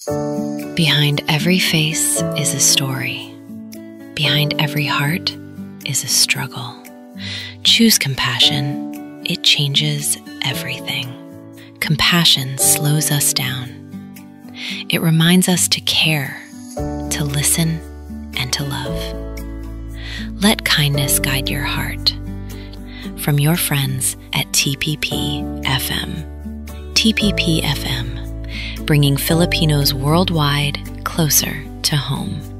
Behind every face is a story. Behind every heart is a struggle. Choose compassion. It changes everything. Compassion slows us down. It reminds us to care, to listen, and to love. Let kindness guide your heart. From your friends at TPP FM. TPP FM, bringing Filipinos worldwide closer to home.